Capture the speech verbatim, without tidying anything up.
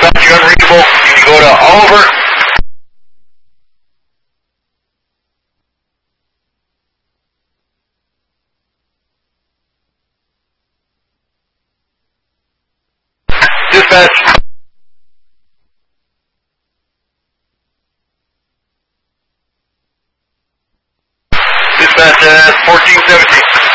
dispatch, you're unreachable. You can go to Oliver. Dispatch. Dispatch at fourteen seventeen.